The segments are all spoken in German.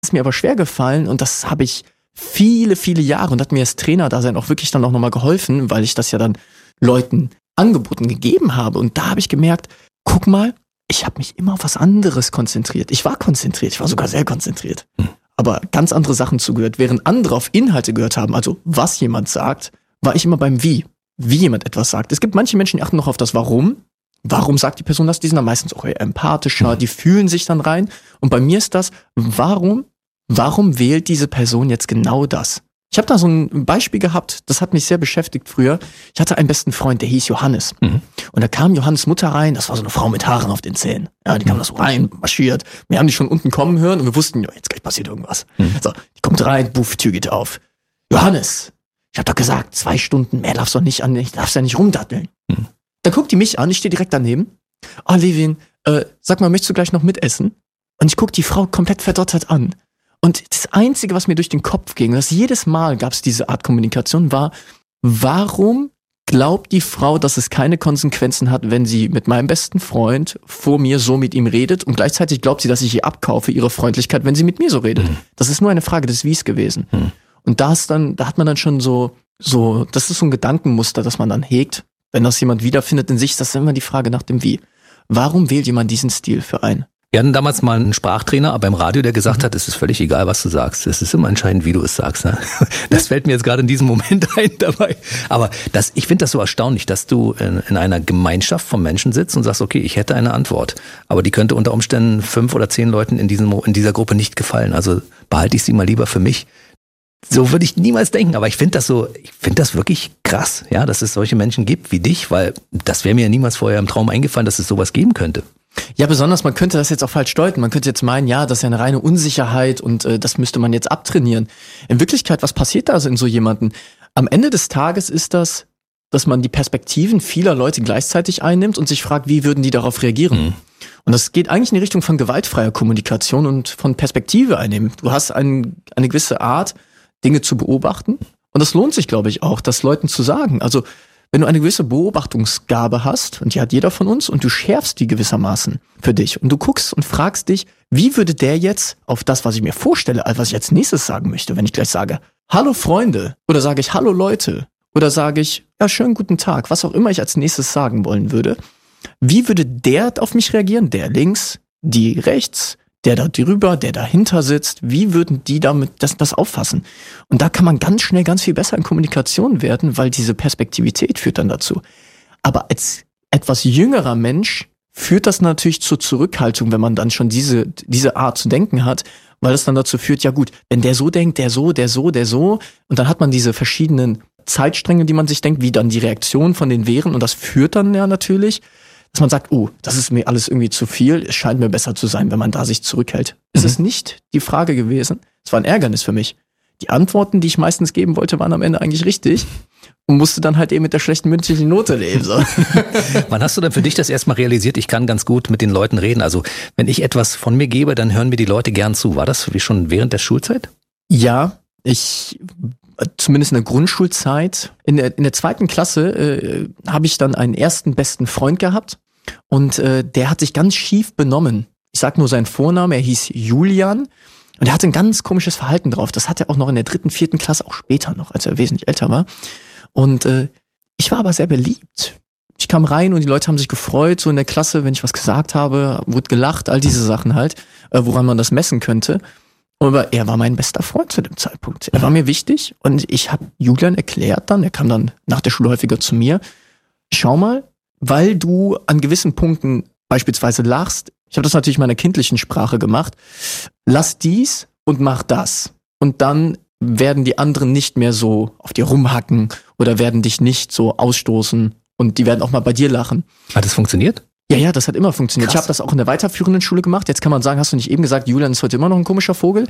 ist mir aber schwer gefallen und das habe ich viele, viele Jahre und hat mir das Trainerdasein auch wirklich dann auch nochmal geholfen, weil ich das ja dann Leuten angeboten gegeben habe. Und da habe ich gemerkt, guck mal, ich habe mich immer auf was anderes konzentriert. Ich war konzentriert, ich war sogar sehr konzentriert. Aber ganz andere Sachen zugehört. Während andere auf Inhalte gehört haben, also was jemand sagt, war ich immer beim Wie jemand etwas sagt. Es gibt manche Menschen, die achten noch auf das Warum. Warum sagt die Person das? Die sind dann meistens auch eher empathischer, die fühlen sich dann rein. Und bei mir ist das, warum wählt diese Person jetzt genau das? Ich habe da so ein Beispiel gehabt, das hat mich sehr beschäftigt früher. Ich hatte einen besten Freund, der hieß Johannes. Und da kam Johannes Mutter rein, das war so eine Frau mit Haaren auf den Zähnen. Ja, die kam da so rein, marschiert. Wir haben die schon unten kommen hören und wir wussten, ja, jetzt gleich passiert irgendwas. So, die kommt rein, buff, Tür geht auf. Johannes, ich hab doch gesagt, 2 Stunden, mehr darfst du nicht darfst ja nicht rumdatteln. Dann guckt die mich an, ich stehe direkt daneben. Oh, Levin, sag mal, möchtest du gleich noch mitessen? Und ich guck die Frau komplett verdottert an. Und das Einzige, was mir durch den Kopf ging, dass jedes Mal gab es diese Art Kommunikation, war, warum glaubt die Frau, dass es keine Konsequenzen hat, wenn sie mit meinem besten Freund vor mir so mit ihm redet und gleichzeitig glaubt sie, dass ich ihr abkaufe, ihre Freundlichkeit, wenn sie mit mir so redet. Das ist nur eine Frage des Wies gewesen. Und da hat man dann schon so, das ist so ein Gedankenmuster, das man dann hegt. Wenn das jemand wiederfindet in sich, ist das immer die Frage nach dem Wie. Warum wählt jemand diesen Stil für einen? Wir hatten damals mal einen Sprachtrainer beim Radio, der gesagt hat, es ist völlig egal, was du sagst. Es ist immer entscheidend, wie du es sagst. Ne? Das fällt mir jetzt gerade in diesem Moment ein dabei. Aber ich finde das so erstaunlich, dass du in einer Gemeinschaft von Menschen sitzt und sagst, okay, ich hätte eine Antwort. Aber die könnte unter Umständen 5 oder 10 Leuten in dieser Gruppe nicht gefallen. Also behalte ich sie mal lieber für mich. So würde ich niemals denken, aber ich finde das wirklich krass, ja, dass es solche Menschen gibt wie dich, weil das wäre mir niemals vorher im Traum eingefallen, dass es sowas geben könnte. Ja, besonders, man könnte das jetzt auch falsch deuten. Man könnte jetzt meinen, ja, das ist ja eine reine Unsicherheit und das müsste man jetzt abtrainieren. In Wirklichkeit, was passiert da also in so jemanden? Am Ende des Tages ist das, dass man die Perspektiven vieler Leute gleichzeitig einnimmt und sich fragt, wie würden die darauf reagieren? Und das geht eigentlich in die Richtung von gewaltfreier Kommunikation und von Perspektive einnehmen. Du hast eine gewisse Art, Dinge zu beobachten. Und das lohnt sich, glaube ich, auch, das Leuten zu sagen. Also, wenn du eine gewisse Beobachtungsgabe hast, und die hat jeder von uns, und du schärfst die gewissermaßen für dich, und du guckst und fragst dich, wie würde der jetzt auf das, was ich mir vorstelle, was ich als nächstes sagen möchte, wenn ich gleich sage, hallo Freunde, oder sage ich, hallo Leute, oder sage ich, ja, schönen guten Tag, was auch immer ich als nächstes sagen wollen würde, wie würde der auf mich reagieren? Der links, die rechts, der da drüber, der dahinter sitzt, wie würden die damit das auffassen? Und da kann man ganz schnell ganz viel besser in Kommunikation werden, weil diese Perspektivität führt dann dazu. Aber als etwas jüngerer Mensch führt das natürlich zur Zurückhaltung, wenn man dann schon diese Art zu denken hat, weil es dann dazu führt, ja gut, wenn der so denkt, der so, und dann hat man diese verschiedenen Zeitstränge, die man sich denkt, wie dann die Reaktion von den wären, und das führt dann ja natürlich, dass man sagt, oh, das ist mir alles irgendwie zu viel, es scheint mir besser zu sein, wenn man da sich zurückhält. Es ist nicht die Frage gewesen, es war ein Ärgernis für mich. Die Antworten, die ich meistens geben wollte, waren am Ende eigentlich richtig und musste dann halt eben mit der schlechten mündlichen Note leben. So. Wann hast du denn für dich das erstmal realisiert, ich kann ganz gut mit den Leuten reden? Also wenn ich etwas von mir gebe, dann hören mir die Leute gern zu. War das wie schon während der Schulzeit? Ja, zumindest in der Grundschulzeit. In der 2. Klasse habe ich dann einen ersten besten Freund gehabt und der hat sich ganz schief benommen. Ich sag nur seinen Vornamen, er hieß Julian und er hatte ein ganz komisches Verhalten drauf. Das hat er auch noch in der 3., 4. Klasse, auch später noch, als er wesentlich älter war. Und ich war aber sehr beliebt. Ich kam rein und die Leute haben sich gefreut, so in der Klasse, wenn ich was gesagt habe, wurde gelacht, all diese Sachen halt, woran man das messen könnte. Aber er war mein bester Freund zu dem Zeitpunkt. Er war mir wichtig und ich habe Julian erklärt dann, er kam dann nach der Schule häufiger zu mir, schau mal, weil du an gewissen Punkten beispielsweise lachst, ich habe das natürlich in meiner kindlichen Sprache gemacht, lass dies und mach das. Und dann werden die anderen nicht mehr so auf dir rumhacken oder werden dich nicht so ausstoßen und die werden auch mal bei dir lachen. Hat das funktioniert? Ja, das hat immer funktioniert. Krass. Ich habe das auch in der weiterführenden Schule gemacht. Jetzt kann man sagen, hast du nicht eben gesagt, Julian ist heute immer noch ein komischer Vogel?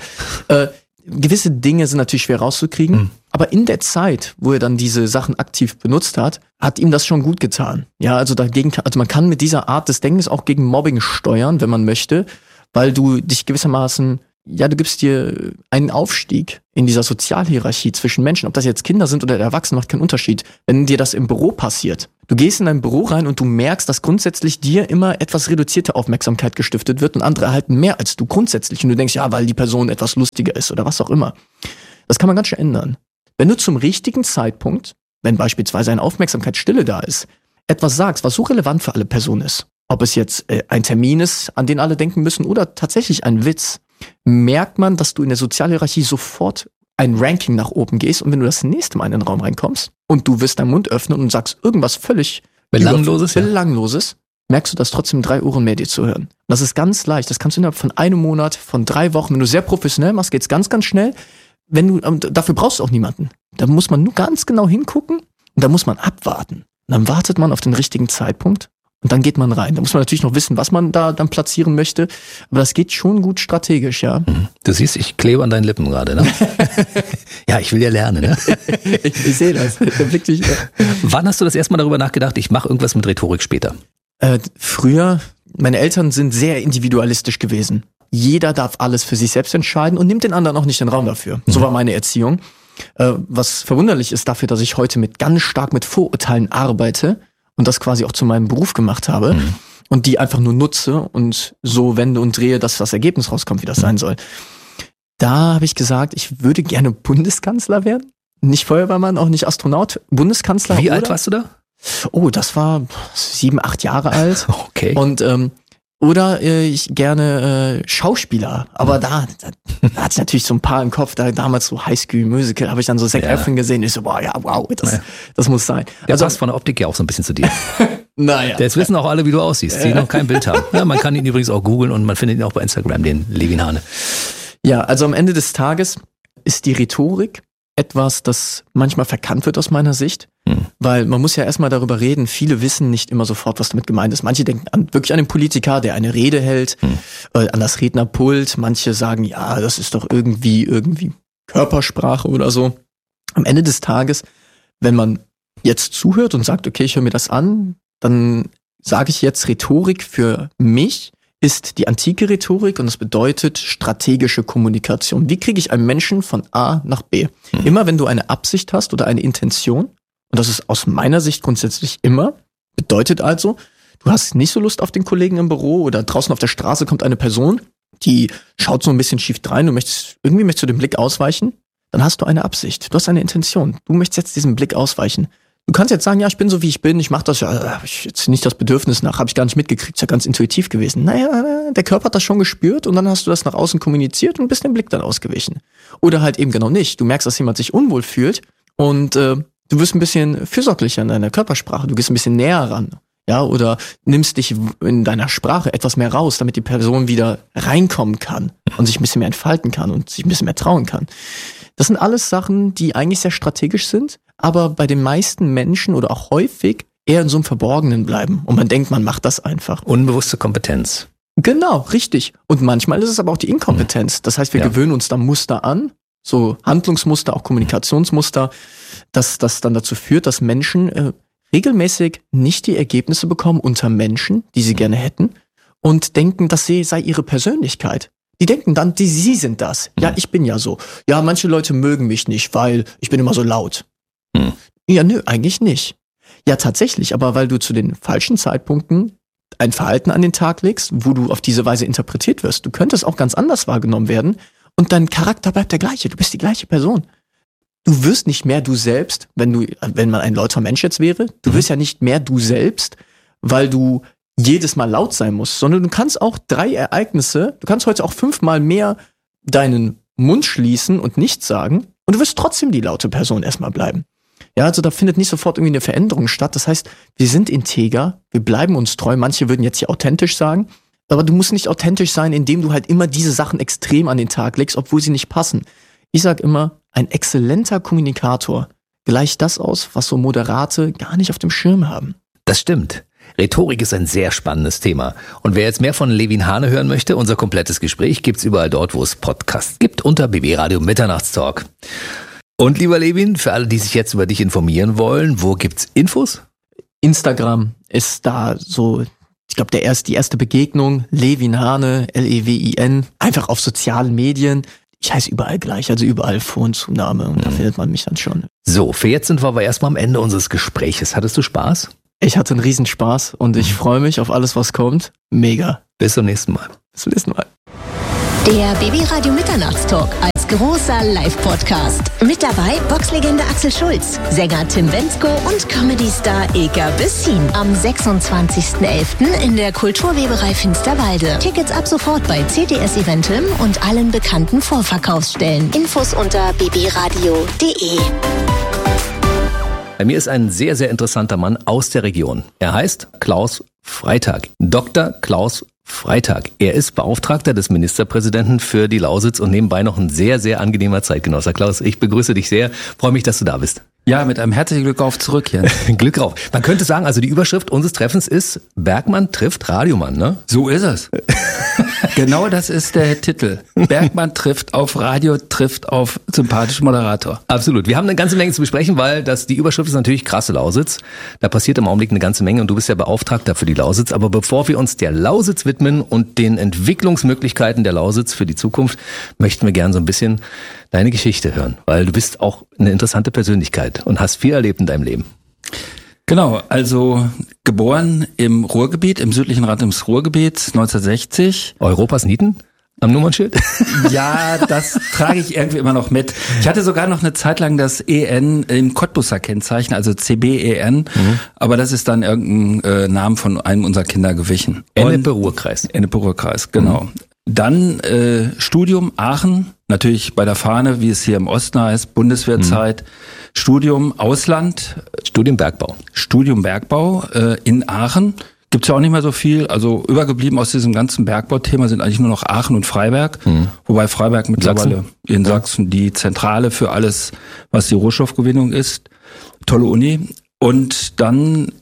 Gewisse Dinge sind natürlich schwer rauszukriegen, aber in der Zeit, wo er dann diese Sachen aktiv benutzt hat ihm das schon gut getan. Ja, also man kann mit dieser Art des Denkens auch gegen Mobbing steuern, wenn man möchte, weil du dich gewissermaßen ja, du gibst dir einen Aufstieg in dieser Sozialhierarchie zwischen Menschen. Ob das jetzt Kinder sind oder Erwachsene, macht keinen Unterschied. Wenn dir das im Büro passiert, du gehst in dein Büro rein und du merkst, dass grundsätzlich dir immer etwas reduzierte Aufmerksamkeit gestiftet wird und andere erhalten mehr als du grundsätzlich. Und du denkst, ja, weil die Person etwas lustiger ist oder was auch immer. Das kann man ganz schön ändern. Wenn du zum richtigen Zeitpunkt, wenn beispielsweise eine Aufmerksamkeitsstille da ist, etwas sagst, was so relevant für alle Personen ist, ob es jetzt ein Termin ist, an den alle denken müssen oder tatsächlich ein Witz, merkt man, dass du in der Sozialhierarchie sofort ein Ranking nach oben gehst. Und wenn du das nächste Mal in den Raum reinkommst und du wirst deinen Mund öffnen und sagst irgendwas völlig Belangloses, merkst du, dass trotzdem 3 Ohren mehr dir zuhören. Und das ist ganz leicht. Das kannst du innerhalb von einem Monat, von 3 Wochen, wenn du sehr professionell machst, geht's ganz, ganz schnell. Dafür brauchst du auch niemanden. Da muss man nur ganz genau hingucken und da muss man abwarten. Und dann wartet man auf den richtigen Zeitpunkt. Und dann geht man rein. Da muss man natürlich noch wissen, was man da dann platzieren möchte. Aber das geht schon gut strategisch, ja. Du siehst, ich klebe an deinen Lippen gerade, ne? Ja, ich will ja lernen, ne? Ich sehe das. Der Blick dich, ja. Wann hast du das erste Mal darüber nachgedacht, ich mache irgendwas mit Rhetorik später? Früher, meine Eltern sind sehr individualistisch gewesen. Jeder darf alles für sich selbst entscheiden und nimmt den anderen auch nicht den Raum dafür. So war meine Erziehung. Was verwunderlich ist dafür, dass ich heute ganz stark mit Vorurteilen arbeite und das quasi auch zu meinem Beruf gemacht habe und die einfach nur nutze und so wende und drehe, dass das Ergebnis rauskommt, wie das sein soll. Da habe ich gesagt, ich würde gerne Bundeskanzler werden. Nicht Feuerwehrmann, auch nicht Astronaut, Bundeskanzler. Wie alt warst du da? Oh, das war 7, 8 Jahre alt. Okay. Und oder ich gerne Schauspieler, aber da hatte ich natürlich so ein paar im Kopf, da damals so High School Musical, habe ich dann so Zac Efron gesehen, ich so, boah, ja, wow, das muss sein. Der passt von der Optik ja auch so ein bisschen zu dir. Naja. Jetzt wissen auch alle, wie du aussiehst, die noch kein Bild haben. Ja, man kann ihn übrigens auch googeln und man findet ihn auch bei Instagram, den Levin Hane. Ja, also am Ende des Tages ist die Rhetorik etwas, das manchmal verkannt wird aus meiner Sicht. Weil man muss ja erstmal darüber reden, viele wissen nicht immer sofort, was damit gemeint ist. Manche denken wirklich an den Politiker, der eine Rede hält, an das Rednerpult. Manche sagen, ja, das ist doch irgendwie Körpersprache oder so. Am Ende des Tages, wenn man jetzt zuhört und sagt, okay, ich höre mir das an, dann sage ich jetzt, Rhetorik für mich ist die antike Rhetorik und das bedeutet strategische Kommunikation. Wie kriege ich einen Menschen von A nach B? Immer wenn du eine Absicht hast oder eine Intention, und das ist aus meiner Sicht grundsätzlich immer, bedeutet also, du hast nicht so Lust auf den Kollegen im Büro oder draußen auf der Straße kommt eine Person, die schaut so ein bisschen schief drein, möchtest du dem Blick ausweichen, dann hast du eine Absicht, du hast eine Intention, du möchtest jetzt diesem Blick ausweichen. Du kannst jetzt sagen, ja, ich bin so wie ich bin, ich mache das ja, habe ich jetzt nicht das Bedürfnis nach, habe ich gar nicht mitgekriegt, ist ja ganz intuitiv gewesen. Naja, der Körper hat das schon gespürt und dann hast du das nach außen kommuniziert und bist dem Blick dann ausgewichen. Oder halt eben genau nicht, du merkst, dass jemand sich unwohl fühlt und du wirst ein bisschen fürsorglicher in deiner Körpersprache, du gehst ein bisschen näher ran, ja, oder nimmst dich in deiner Sprache etwas mehr raus, damit die Person wieder reinkommen kann und sich ein bisschen mehr entfalten kann und sich ein bisschen mehr trauen kann. Das sind alles Sachen, die eigentlich sehr strategisch sind, aber bei den meisten Menschen oder auch häufig eher in so einem Verborgenen bleiben und man denkt, man macht das einfach. Unbewusste Kompetenz. Genau, richtig. Und manchmal ist es aber auch die Inkompetenz. Das heißt, wir gewöhnen uns da Muster an, so Handlungsmuster, auch Kommunikationsmuster, dass das dann dazu führt, dass Menschen regelmäßig nicht die Ergebnisse bekommen unter Menschen, die sie gerne hätten und denken, das sei ihre Persönlichkeit. Die denken dann, sie sind das. Ja, ich bin ja so. Ja, manche Leute mögen mich nicht, weil ich bin immer so laut. Ja, nö, eigentlich nicht. Ja, tatsächlich, aber weil du zu den falschen Zeitpunkten ein Verhalten an den Tag legst, wo du auf diese Weise interpretiert wirst. Du könntest auch ganz anders wahrgenommen werden und dein Charakter bleibt der gleiche. Du bist die gleiche Person. Du wirst nicht mehr du selbst, wenn man ein lauter Mensch jetzt wäre, du wirst ja nicht mehr du selbst, weil du jedes Mal laut sein musst, sondern du kannst auch 3 Ereignisse, du kannst heute auch 5 Mal mehr deinen Mund schließen und nichts sagen und du wirst trotzdem die laute Person erstmal bleiben. Ja, also da findet nicht sofort irgendwie eine Veränderung statt. Das heißt, wir sind integer, wir bleiben uns treu. Manche würden jetzt hier authentisch sagen, aber du musst nicht authentisch sein, indem du halt immer diese Sachen extrem an den Tag legst, obwohl sie nicht passen. Ich sag immer, ein exzellenter Kommunikator gleicht das aus, was so Moderate gar nicht auf dem Schirm haben. Das stimmt. Rhetorik ist ein sehr spannendes Thema. Und wer jetzt mehr von Levin Hane hören möchte, unser komplettes Gespräch gibt's überall dort, wo es Podcasts gibt, unter BB Radio Mitternachtstalk. Und lieber Levin, für alle, die sich jetzt über dich informieren wollen, wo gibt's Infos? Instagram ist da so Ich glaube, die erste Begegnung, Levin Hane, Lewin, einfach auf sozialen Medien. Ich heiße überall gleich, also überall Vorname und da findet man mich dann schon. So, für jetzt sind wir aber erstmal am Ende unseres Gespräches. Hattest du Spaß? Ich hatte einen Riesenspaß und ich freue mich auf alles, was kommt. Mega. Bis zum nächsten Mal. Bis zum nächsten Mal. Der BB-Radio Mitternachtstalk als großer Live-Podcast. Mit dabei Boxlegende Axel Schulz, Sänger Tim Bendzko und Comedy-Star Ilka Bessin. Am 26.11. in der Kulturweberei Finsterwalde. Tickets ab sofort bei CTS Eventim und allen bekannten Vorverkaufsstellen. Infos unter bbradio.de. Bei mir ist ein sehr, sehr interessanter Mann aus der Region. Er heißt Klaus Freitag. Dr. Klaus Freitag. Er ist Beauftragter des Ministerpräsidenten für die Lausitz und nebenbei noch ein sehr, sehr angenehmer Zeitgenosser. Klaus, ich begrüße dich sehr. Freue mich, dass du da bist. Ja, mit einem herzlichen Glück auf zurück hier. Glück auf. Man könnte sagen, also die Überschrift unseres Treffens ist Bergmann trifft Radiomann, ne? So ist es. Genau das ist der Titel. Bergmann trifft auf Radio, trifft auf sympathischen Moderator. Absolut. Wir haben eine ganze Menge zu besprechen, weil die Überschrift ist natürlich krasse Lausitz. Da passiert im Augenblick eine ganze Menge und du bist ja Beauftragter für die Lausitz. Aber bevor wir uns der Lausitz widmen und den Entwicklungsmöglichkeiten der Lausitz für die Zukunft, möchten wir gerne so ein bisschen deine Geschichte hören, weil du bist auch eine interessante Persönlichkeit und hast viel erlebt in deinem Leben. Genau, also geboren im Ruhrgebiet, im südlichen Rand des Ruhrgebiets, 1960. Europas Nieten am Nummernschild? Ja, das trage ich irgendwie immer noch mit. Ich hatte sogar noch eine Zeit lang das EN im Cottbusser Kennzeichen, also CBEN, aber das ist dann irgendein Name von einem unserer Kinder gewichen. Ennepe-Ruhr-Kreis. Ennepe-Ruhr-Kreis, genau. Dann Studium Aachen, natürlich bei der Fahne, wie es hier im Osten heißt, Bundeswehrzeit. Studium Ausland. Studium Bergbau. Studium Bergbau in Aachen. Gibt's ja auch nicht mehr so viel. Also übergeblieben aus diesem ganzen Bergbauthema sind eigentlich nur noch Aachen und Freiberg. Wobei Freiberg mittlerweile in Sachsen die Zentrale für alles, was die Rohstoffgewinnung ist. Tolle Uni. Und dann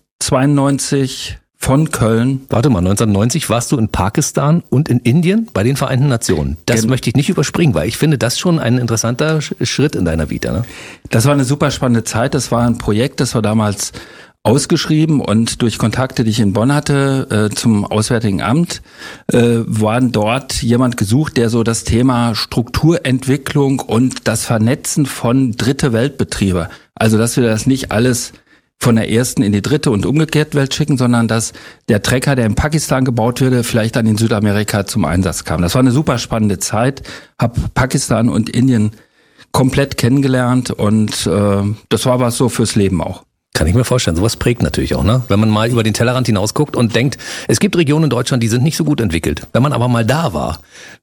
92 von Köln. Warte mal, 1990 warst du in Pakistan und in Indien bei den Vereinten Nationen. Das möchte ich nicht überspringen, weil ich finde das schon ein interessanter Schritt in deiner Vita. Ne? Das war eine super spannende Zeit. Das war ein Projekt, das war damals ausgeschrieben und durch Kontakte, die ich in Bonn hatte, zum Auswärtigen Amt, waren dort jemand gesucht, der so das Thema Strukturentwicklung und das Vernetzen von Dritte Weltbetriebe, also dass wir das nicht alles von der ersten in die dritte und umgekehrt Welt schicken, sondern dass der Trecker, der in Pakistan gebaut würde, vielleicht dann in Südamerika zum Einsatz kam. Das war eine super spannende Zeit, habe Pakistan und Indien komplett kennengelernt und das war was so fürs Leben auch. Kann ich mir vorstellen, sowas prägt natürlich auch, ne? Wenn man mal über den Tellerrand hinausguckt und denkt, es gibt Regionen in Deutschland, die sind nicht so gut entwickelt. Wenn man aber mal da war,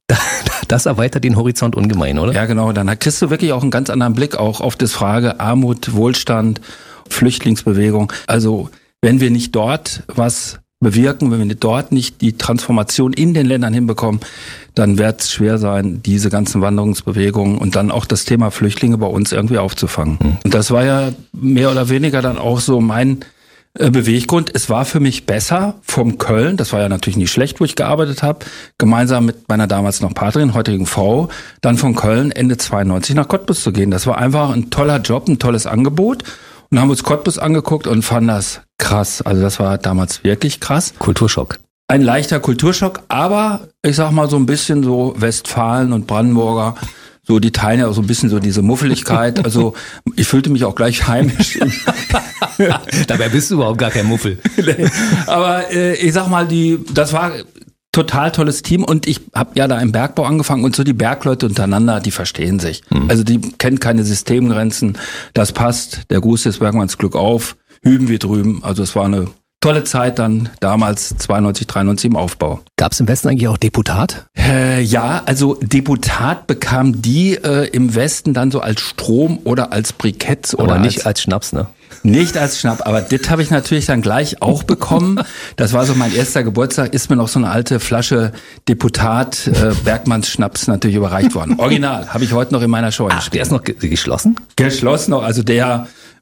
das erweitert den Horizont ungemein, oder? Ja, genau, dann kriegst du wirklich auch einen ganz anderen Blick auch auf das Frage Armut, Wohlstand, Flüchtlingsbewegung. Also wenn wir nicht dort was bewirken, wenn wir dort nicht die Transformation in den Ländern hinbekommen, dann wird es schwer sein, diese ganzen Wanderungsbewegungen und dann auch das Thema Flüchtlinge bei uns irgendwie aufzufangen. Und das war ja mehr oder weniger dann auch so mein Beweggrund. Es war für mich besser vom Köln, das war ja natürlich nicht schlecht, wo ich gearbeitet habe, gemeinsam mit meiner damals noch Partnerin, heutigen Frau, dann von Köln Ende 92 nach Cottbus zu gehen. Das war einfach ein toller Job, ein tolles Angebot. Und haben uns Cottbus angeguckt und fanden das krass. Also das war damals wirklich krass. Kulturschock. Ein leichter Kulturschock, aber ich sag mal so ein bisschen so Westfalen und Brandenburger, so die teilen ja auch so ein bisschen so diese Muffeligkeit. Also ich fühlte mich auch gleich heimisch. Dabei bist du überhaupt gar kein Muffel. Aber ich sag mal, das war total tolles Team und ich habe ja da im Bergbau angefangen und so die Bergleute untereinander, die verstehen sich. Also die kennen keine Systemgrenzen, das passt, der Gruß des Bergmanns Glück auf, hüben wir drüben. Also es war eine tolle Zeit dann damals 92, 93 im Aufbau. Gab es im Westen eigentlich auch Deputat? Ja, also Deputat bekam die im Westen dann so als Strom oder als Briketts oder aber nicht als Schnaps, ne? Nicht als Schnapp, aber das habe ich natürlich dann gleich auch bekommen. Das war so mein erster Geburtstag, ist mir noch so eine alte Flasche Deputat Bergmanns Schnaps natürlich überreicht worden. Original, habe ich heute noch in meiner Show. Ach, der ist noch geschlossen? Geschlossen noch, also der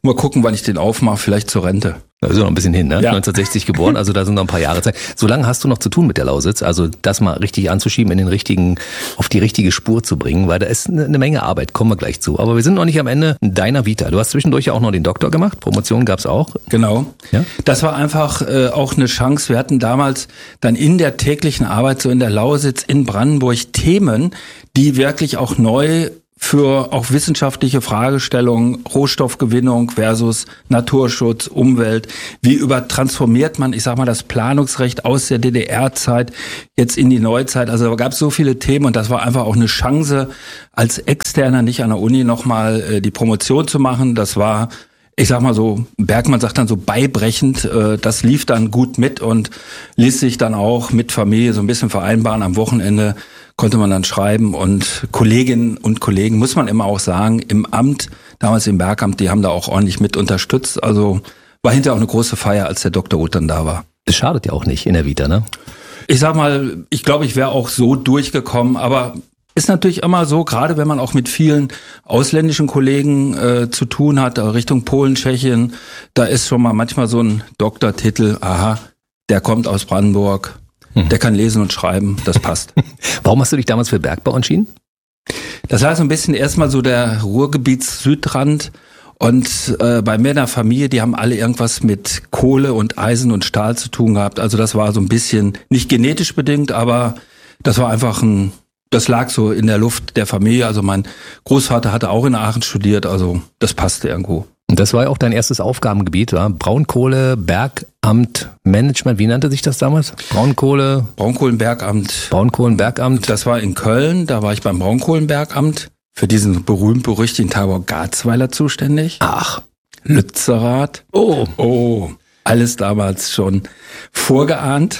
Mal gucken, wann ich den aufmache, vielleicht zur Rente. Da ist noch ein bisschen hin, ne? Ja. 1960 geboren, also da sind noch ein paar Jahre Zeit. So lange hast du noch zu tun mit der Lausitz, also das mal richtig anzuschieben, auf die richtige Spur zu bringen, weil da ist eine Menge Arbeit, kommen wir gleich zu. Aber wir sind noch nicht am Ende deiner Vita. Du hast zwischendurch ja auch noch den Doktor gemacht, Promotion gab's auch. Genau. Ja? Das war einfach auch eine Chance. Wir hatten damals dann in der täglichen Arbeit, so in der Lausitz in Brandenburg, Themen, die wirklich auch neu für auch wissenschaftliche Fragestellungen, Rohstoffgewinnung versus Naturschutz, Umwelt. Wie transformiert man, ich sag mal, das Planungsrecht aus der DDR-Zeit jetzt in die Neuzeit? Also da gab es so viele Themen und das war einfach auch eine Chance, als Externer nicht an der Uni nochmal die Promotion zu machen. Das war, ich sag mal so, Bergmann sagt dann so beibrechend, das lief dann gut mit und ließ sich dann auch mit Familie so ein bisschen vereinbaren. Am Wochenende konnte man dann schreiben und Kolleginnen und Kollegen, muss man immer auch sagen, im Amt, damals im Bergamt, die haben da auch ordentlich mit unterstützt. Also war hinterher auch eine große Feier, als der Dr. Uth dann da war. Das schadet ja auch nicht in der Vita, ne? Ich sag mal, ich glaube, ich wäre auch so durchgekommen, aber ist natürlich immer so, gerade wenn man auch mit vielen ausländischen Kollegen zu tun hat, Richtung Polen, Tschechien, da ist schon mal manchmal so ein Doktortitel, aha, der kommt aus Brandenburg, der kann lesen und schreiben, das passt. Warum hast du dich damals für Bergbau entschieden? Das war so ein bisschen erstmal so der Ruhrgebiets-Südrand und bei mir in der Familie, die haben alle irgendwas mit Kohle und Eisen und Stahl zu tun gehabt. Also das war so ein bisschen, nicht genetisch bedingt, aber das war einfach das lag so in der Luft der Familie. Also mein Großvater hatte auch in Aachen studiert, also das passte irgendwo. Und das war ja auch dein erstes Aufgabengebiet, war Braunkohle, Bergamt, Management, wie nannte sich das damals? Braunkohlenbergamt. Braunkohlenbergamt. Das war in Köln, da war ich beim Braunkohlenbergamt für diesen berühmt-berüchtigten Taborg-Garzweiler zuständig. Ach. Lützerath. Oh. Alles damals schon vorgeahnt.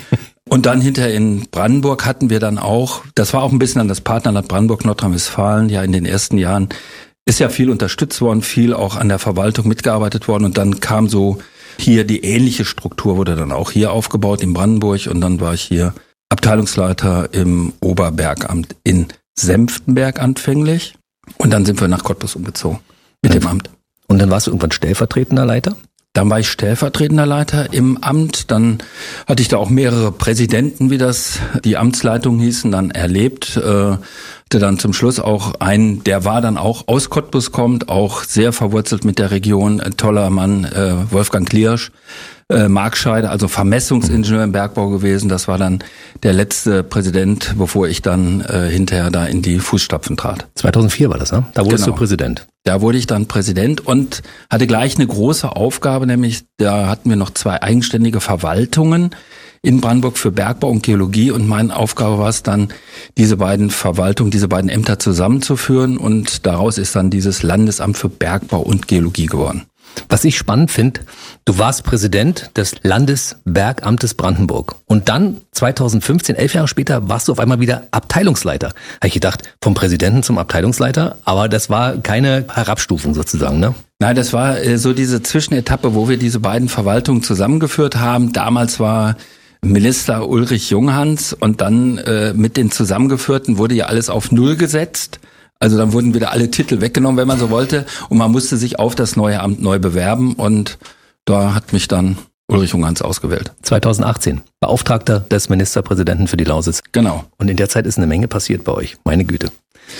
Und dann hinterher in Brandenburg hatten wir dann auch, das war auch ein bisschen an das Partnerland Brandenburg, Nordrhein-Westfalen, ja in den ersten Jahren ist ja viel unterstützt worden, viel auch an der Verwaltung mitgearbeitet worden und dann kam so hier die ähnliche Struktur, wurde dann auch hier aufgebaut in Brandenburg und dann war ich hier Abteilungsleiter im Oberbergamt in Senftenberg anfänglich und dann sind wir nach Cottbus umgezogen mit dem Amt. Und dann warst du irgendwann stellvertretender Leiter? Dann war ich stellvertretender Leiter im Amt. Dann hatte ich da auch mehrere Präsidenten, wie das die Amtsleitung hießen, dann erlebt. Hatte dann zum Schluss auch einen, der war dann auch aus Cottbus kommt, auch sehr verwurzelt mit der Region. Toller Mann, Wolfgang Kliersch. Markscheider, also Vermessungsingenieur im Bergbau gewesen. Das war dann der letzte Präsident, bevor ich dann hinterher da in die Fußstapfen trat. 2004 war das, ne? Da wurdest du Präsident. Da wurde ich dann Präsident und hatte gleich eine große Aufgabe, nämlich da hatten wir noch 2 eigenständige Verwaltungen in Brandenburg für Bergbau und Geologie und meine Aufgabe war es dann, diese beiden Verwaltungen, diese beiden Ämter zusammenzuführen und daraus ist dann dieses Landesamt für Bergbau und Geologie geworden. Was ich spannend finde, du warst Präsident des Landesbergamtes Brandenburg und dann 2015, 11 Jahre später, warst du auf einmal wieder Abteilungsleiter. Habe ich gedacht, vom Präsidenten zum Abteilungsleiter, aber das war keine Herabstufung sozusagen, ne? Nein, das war so diese Zwischenetappe, wo wir diese beiden Verwaltungen zusammengeführt haben. Damals war Minister Ulrich Junghans und dann mit den Zusammengeführten wurde ja alles auf Null gesetzt. Also dann wurden wieder alle Titel weggenommen, wenn man so wollte. Und man musste sich auf das neue Amt neu bewerben. Und da hat mich dann Ulrich Junghans ausgewählt. 2018, Beauftragter des Ministerpräsidenten für die Lausitz. Genau. Und in der Zeit ist eine Menge passiert bei euch. Meine Güte.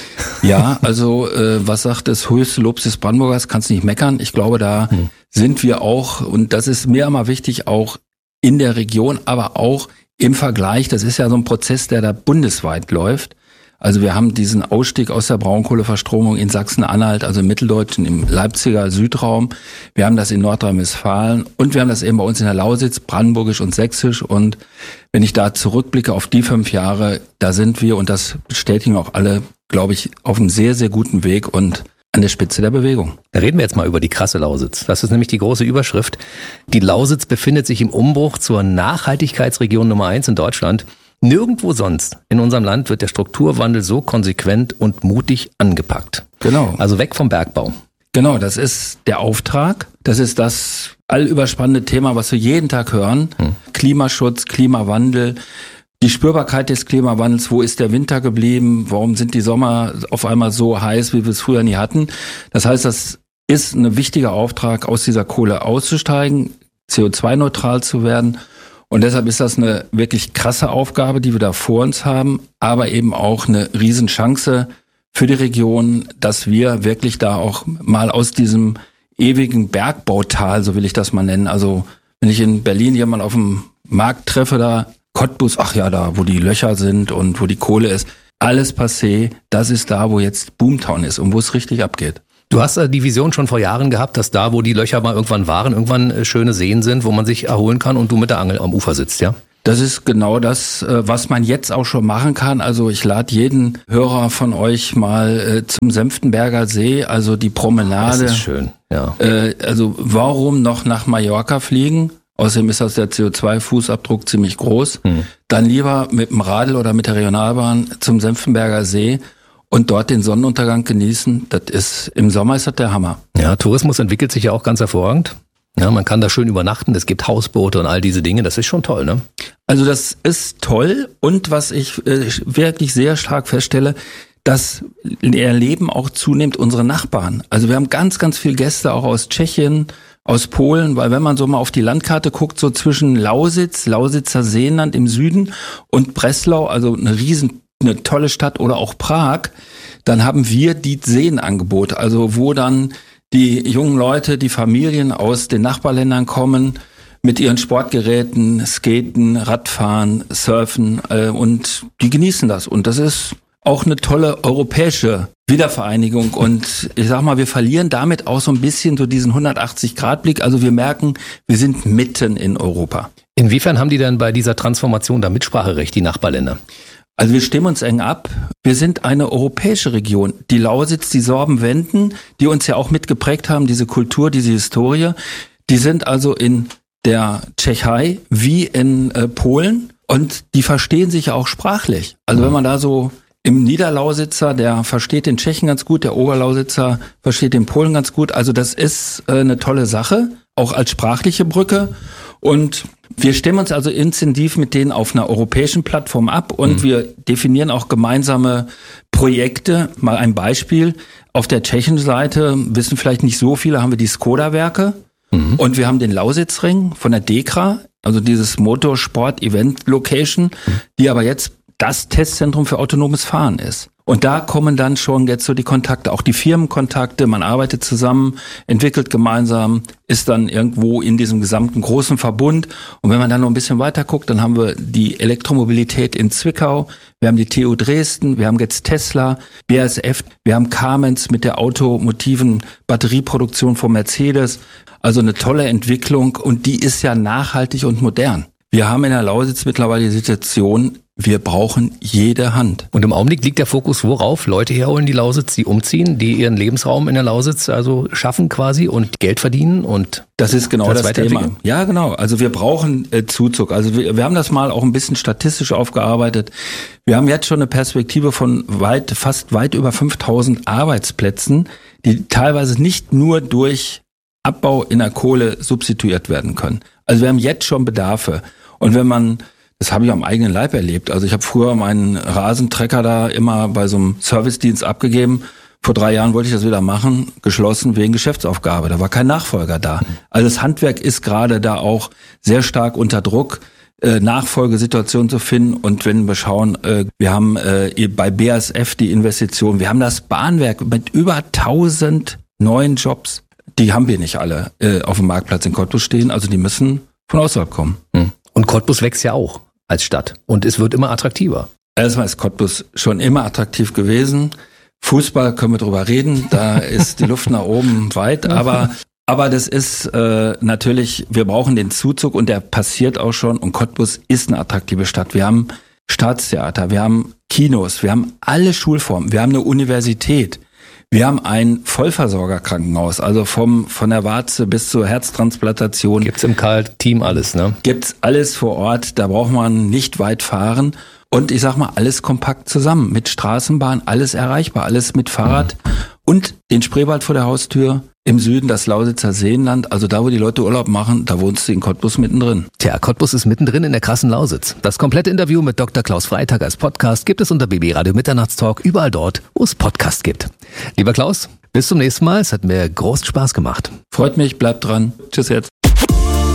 Ja, also was sagt das höchste Lob des Brandenburgers? Kannst nicht meckern. Ich glaube, da sind wir auch, und das ist mir immer wichtig, auch in der Region, aber auch im Vergleich. Das ist ja so ein Prozess, der da bundesweit läuft. Also wir haben diesen Ausstieg aus der Braunkohleverstromung in Sachsen-Anhalt, also im Mitteldeutschen, im Leipziger Südraum. Wir haben das in Nordrhein-Westfalen und wir haben das eben bei uns in der Lausitz, Brandenburgisch und Sächsisch. Und wenn ich da zurückblicke auf die 5 Jahre, da sind wir, und das bestätigen auch alle, glaube ich, auf einem sehr, sehr guten Weg und an der Spitze der Bewegung. Da reden wir jetzt mal über die krasse Lausitz. Das ist nämlich die große Überschrift. Die Lausitz befindet sich im Umbruch zur Nachhaltigkeitsregion Nummer 1 in Deutschland. Nirgendwo sonst in unserem Land wird der Strukturwandel so konsequent und mutig angepackt. Genau. Also weg vom Bergbau. Genau, das ist der Auftrag. Das ist das allüberspannende Thema, was wir jeden Tag hören. Klimaschutz, Klimawandel, die Spürbarkeit des Klimawandels. Wo ist der Winter geblieben? Warum sind die Sommer auf einmal so heiß, wie wir es früher nie hatten? Das heißt, das ist ein wichtiger Auftrag, aus dieser Kohle auszusteigen, CO2-neutral zu werden. Und deshalb ist das eine wirklich krasse Aufgabe, die wir da vor uns haben, aber eben auch eine Riesenchance für die Region, dass wir wirklich da auch mal aus diesem ewigen Bergbautal, so will ich das mal nennen. Also wenn ich in Berlin jemanden auf dem Markt treffe, da Cottbus, ach ja, da wo die Löcher sind und wo die Kohle ist, alles passé, das ist da, wo jetzt Boomtown ist und wo es richtig abgeht. Du hast die Vision schon vor Jahren gehabt, dass da, wo die Löcher mal irgendwann waren, irgendwann schöne Seen sind, wo man sich erholen kann und du mit der Angel am Ufer sitzt, ja? Das ist genau das, was man jetzt auch schon machen kann. Also ich lade jeden Hörer von euch mal zum Senftenberger See, also die Promenade. Das ist schön, ja. Also warum noch nach Mallorca fliegen? Außerdem ist das der CO2-Fußabdruck ziemlich groß. Dann lieber mit dem Radl oder mit der Regionalbahn zum Senftenberger See und dort den Sonnenuntergang genießen. Das ist, im Sommer ist das der Hammer. Ja, Tourismus entwickelt sich ja auch ganz hervorragend. Ja, man kann da schön übernachten, es gibt Hausboote und all diese Dinge, das ist schon toll, ne? Also das ist toll und was ich wirklich sehr stark feststelle, das erleben auch zunehmend unsere Nachbarn. Also wir haben ganz, ganz viele Gäste auch aus Tschechien, aus Polen, weil wenn man so mal auf die Landkarte guckt, so zwischen Lausitzer Seenland im Süden und Breslau, also eine tolle Stadt oder auch Prag, dann haben wir die Seenangebote, also wo dann die jungen Leute, die Familien aus den Nachbarländern kommen, mit ihren Sportgeräten, Skaten, Radfahren, Surfen und die genießen das. Und das ist auch eine tolle europäische Wiedervereinigung. Und ich sag mal, wir verlieren damit auch so ein bisschen so diesen 180-Grad-Blick. Also wir merken, wir sind mitten in Europa. Inwiefern haben die denn bei dieser Transformation da Mitspracherecht, die Nachbarländer? Also wir stimmen uns eng ab. Wir sind eine europäische Region. Die Lausitz, die Sorbenwenden, die uns ja auch mitgeprägt haben, diese Kultur, diese Historie, die sind also in der Tschechei wie in Polen und die verstehen sich ja auch sprachlich. Also wenn man da so im Niederlausitzer, der versteht den Tschechen ganz gut, der Oberlausitzer versteht den Polen ganz gut. Also das ist eine tolle Sache, auch als sprachliche Brücke. Und wir stimmen uns also intensiv mit denen auf einer europäischen Plattform ab und wir definieren auch gemeinsame Projekte. Mal ein Beispiel. Auf der tschechischen Seite, wissen vielleicht nicht so viele, haben wir die Skoda-Werke und wir haben den Lausitzring von der DEKRA, also dieses Motorsport-Event-Location, die aber jetzt das Testzentrum für autonomes Fahren ist. Und da kommen dann schon jetzt so die Kontakte, auch die Firmenkontakte, man arbeitet zusammen, entwickelt gemeinsam, ist dann irgendwo in diesem gesamten großen Verbund. Und wenn man dann noch ein bisschen weiter guckt, dann haben wir die Elektromobilität in Zwickau, wir haben die TU Dresden, wir haben jetzt Tesla, BASF, wir haben Cummins mit der automotiven Batterieproduktion von Mercedes. Also eine tolle Entwicklung und die ist ja nachhaltig und modern. Wir haben in der Lausitz mittlerweile die Situation, wir brauchen jede Hand. Und im Augenblick liegt der Fokus worauf? Leute herholen die Lausitz, die umziehen, die ihren Lebensraum in der Lausitz also schaffen quasi und Geld verdienen und das ist genau das Thema. Ja, genau. Also wir brauchen Zuzug. Also wir haben das mal auch ein bisschen statistisch aufgearbeitet. Wir haben jetzt schon eine Perspektive von fast weit über 5.000 Arbeitsplätzen, die teilweise nicht nur durch Abbau in der Kohle substituiert werden können. Also wir haben jetzt schon Bedarfe. Und wenn man, das habe ich am eigenen Leib erlebt, also ich habe früher meinen Rasentrecker da immer bei so einem Servicedienst abgegeben. Vor 3 Jahren wollte ich das wieder machen, geschlossen wegen Geschäftsaufgabe. Da war kein Nachfolger da. Also das Handwerk ist gerade da auch sehr stark unter Druck, Nachfolgesituationen zu finden. Und wenn wir schauen, wir haben bei BASF die Investition, wir haben das Bahnwerk mit über 1000 neuen Jobs. Die haben wir nicht alle auf dem Marktplatz in Cottbus stehen, also die müssen von außerhalb kommen. Und Cottbus wächst ja auch als Stadt und es wird immer attraktiver. Erstmal ist Cottbus schon immer attraktiv gewesen. Fußball können wir drüber reden, da ist die Luft nach oben weit, aber das ist natürlich, wir brauchen den Zuzug und der passiert auch schon und Cottbus ist eine attraktive Stadt. Wir haben Staatstheater, wir haben Kinos, wir haben alle Schulformen, wir haben eine Universität. Wir haben ein Vollversorgerkrankenhaus, also von der Warze bis zur Herztransplantation. Gibt's im Karl-Team alles, ne? Gibt's alles vor Ort, da braucht man nicht weit fahren. Und ich sag mal, alles kompakt zusammen, mit Straßenbahn, alles erreichbar, alles mit Fahrrad und den Spreewald vor der Haustür, im Süden das Lausitzer Seenland, also da, wo die Leute Urlaub machen, da wohnst du in Cottbus mittendrin. Tja, Cottbus ist mittendrin in der krassen Lausitz. Das komplette Interview mit Dr. Klaus Freitag als Podcast gibt es unter BB Radio Mitternachtstalk, überall dort, wo es Podcasts gibt. Lieber Klaus, bis zum nächsten Mal. Es hat mir großen Spaß gemacht. Freut mich, bleibt dran. Tschüss jetzt.